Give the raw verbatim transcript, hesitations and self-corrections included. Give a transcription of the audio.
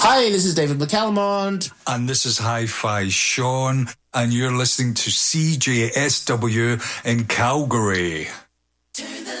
Hi, this is David McCalmont. And this is Hi-Fi Sean, and you're listening to C J S W in Calgary.